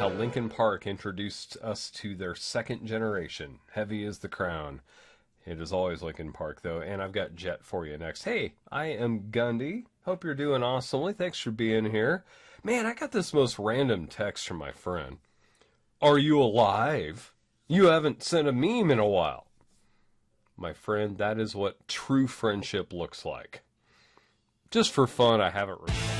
how Linkin Park introduced us to their second generation. Heavy is the crown. It is always Linkin Park, though, and I've got Jet for you next. Hey, I am Gundy. Hope you're doing awesomely. Thanks for being here. Man, I got this most random text from my friend. Are you alive? You haven't sent a meme in a while. My friend, that is what true friendship looks like. Just for fun, I haven't